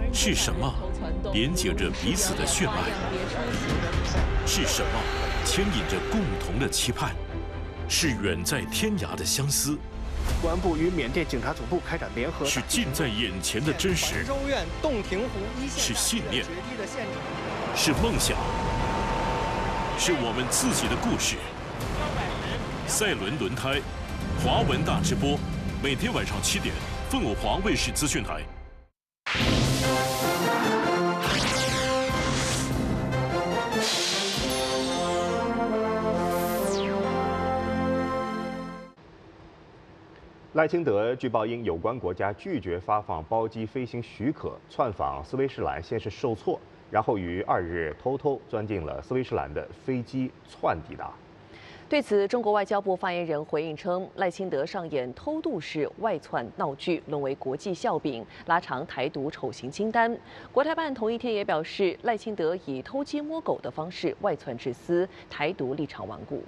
是什么连接着彼此的血脉？是什么牵引着共同的期盼？是远在天涯的相思。 公安部与缅甸警察总部开展联合。 是近在眼前的真实。 州院洞庭湖一线。 是信念。是梦想。是我们自己的故事。赛伦轮胎，华文大直播，每天晚上7点，凤凰华卫视资讯台。 赖清德据报因有关国家拒绝发放包机飞行许可，窜访斯威士兰，先是受挫，然后于2日偷偷钻进了斯威士兰的飞机窜抵达。 对此，中国外交部发言人回应称，赖清德上演偷渡式外窜闹剧，沦为国际笑柄，拉长台独丑行清单。国台办同一天也表示，赖清德以偷鸡摸狗的方式外窜至私，台独立场顽固。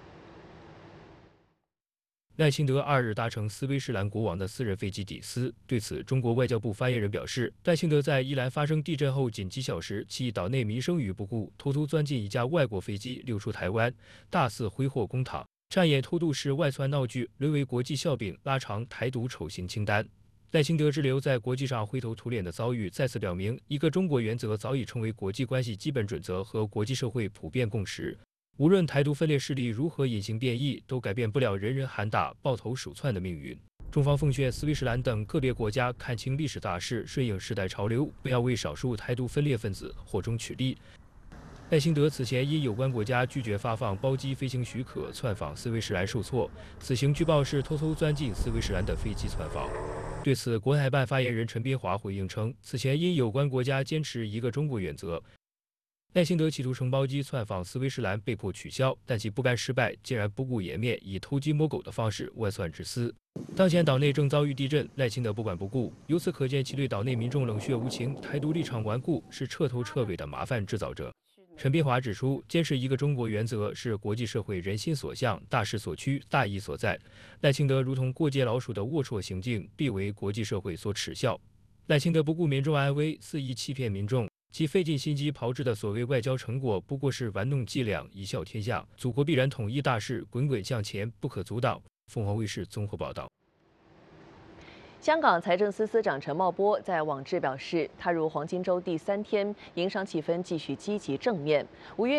赖清德2日搭乘斯威士兰国王的私人飞机抵斯。对此，中国外交部发言人表示，赖清德在伊兰发生地震后仅几小时，弃岛内民生于不顾，偷偷钻进一架外国飞机溜出台湾，大肆挥霍公帑，上演偷渡式外窜闹剧，沦为国际笑柄，拉长台独丑行清单。赖清德滞留在国际上灰头土脸的遭遇，再次表明一个中国原则早已成为国际关系基本准则和国际社会普遍共识。无论台独分裂势力如何隐形变异，都改变不了人人喊打、抱头鼠窜的命运。中方奉劝斯威士兰等个别国家看清历史大势，顺应时代潮流，不要为少数台独分裂分子火中取栗。赖清德此前因有关国家拒绝发放包机飞行许可，窜访斯威士兰受挫。此行据报是偷偷钻进斯威士兰的飞机窜访。对此，国台办发言人陈斌华回应称，此前因有关国家坚持一个中国原则，赖清德企图乘包机窜访斯威士兰被迫取消，但其不甘失败，竟然不顾颜面，以偷鸡摸狗的方式外窜至私。当前岛内正遭遇地震，赖清德不管不顾，由此可见其对岛内民众冷血无情、台独立场顽固，是彻头彻尾的麻烦制造者。陈斌华指出，坚持一个中国原则是国际社会人心所向、大势所趋、大义所在。赖清德如同过街老鼠的龌龊行径，必为国际社会所耻笑。赖清德不顾民众安危，肆意欺骗民众。其费尽心机炮制的所谓外交成果，不过是玩弄伎俩，贻笑天下。祖国必然统一大势滚滚向前，不可阻挡。凤凰卫视综合报道。 香港财政司司长陈茂波在网志表示，踏入黄金周第3天，营商气氛继续积极正面。5月